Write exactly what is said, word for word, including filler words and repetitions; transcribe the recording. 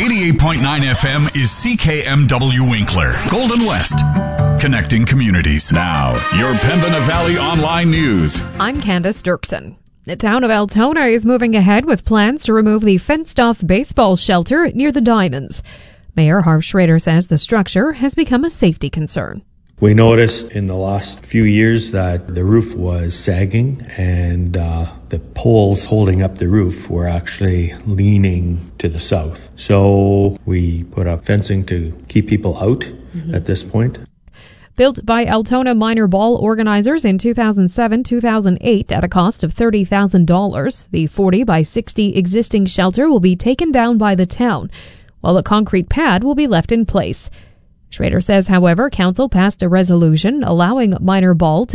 eighty-eight point nine F M is C K M W Winkler, Golden West. Connecting communities. Now, your Pembina Valley Online News. I'm Candace Dirksen. The town of Altona is moving ahead with plans to remove the fenced-off baseball shelter near the Diamonds. Mayor Harv Schrader says the structure has become a safety concern. We noticed in the last few years that the roof was sagging and uh, the poles holding up the roof were actually leaning to the south. So we put up fencing to keep people out mm-hmm. at this point. Built by Altona minor ball organizers in two thousand seven to two thousand eight at a cost of thirty thousand dollars, the forty by sixty existing shelter will be taken down by the town, while the concrete pad will be left in place. Schrader says, however, council passed a resolution allowing minor ball to